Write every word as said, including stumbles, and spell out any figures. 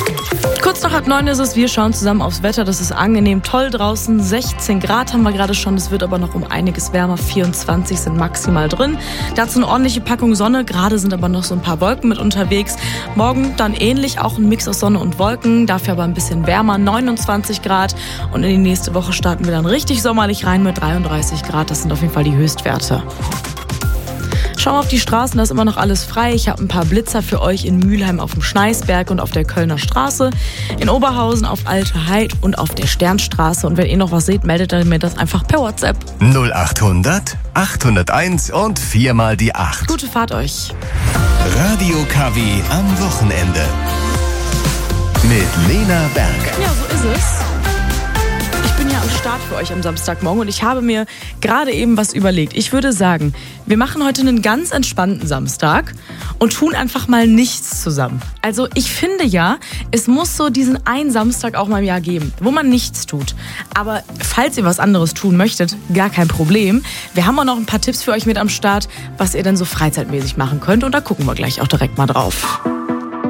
Kurz nach halb neun ist es, wir schauen zusammen aufs Wetter. Das ist angenehm, toll draußen. sechzehn Grad haben wir gerade schon, es wird aber noch um einiges wärmer. vierundzwanzig sind maximal drin. Dazu eine ordentliche Packung Sonne, gerade sind aber noch so ein paar Wolken mit unterwegs. Morgen dann ähnlich, auch ein Mix aus Sonne und Wolken, dafür aber ein bisschen wärmer, neunundzwanzig Grad. Und in die nächste Woche starten wir dann richtig sommerlich rein mit dreiunddreißig Grad. Das sind auf jeden Fall die Höchstwerte. Schauen wir auf die Straßen, da ist immer noch alles frei. Ich habe ein paar Blitzer für euch in Mülheim auf dem Schneisberg und auf der Kölner Straße, in Oberhausen auf Alte Heid und auf der Sternstraße. Und wenn ihr noch was seht, meldet mir das einfach per WhatsApp. null achthundert, achthunderteins und viermal die acht. Gute Fahrt euch. Radio K W am Wochenende. Mit Lena Berg. Ja, so ist es. Ich bin ja am Start für euch am Samstagmorgen und ich habe mir gerade eben was überlegt. Ich würde sagen, wir machen heute einen ganz entspannten Samstag und tun einfach mal nichts zusammen. Also ich finde ja, es muss so diesen einen Samstag auch mal im Jahr geben, wo man nichts tut. Aber falls ihr was anderes tun möchtet, gar kein Problem. Wir haben auch noch ein paar Tipps für euch mit am Start, was ihr dann so freizeitmäßig machen könnt. Und da gucken wir gleich auch direkt mal drauf.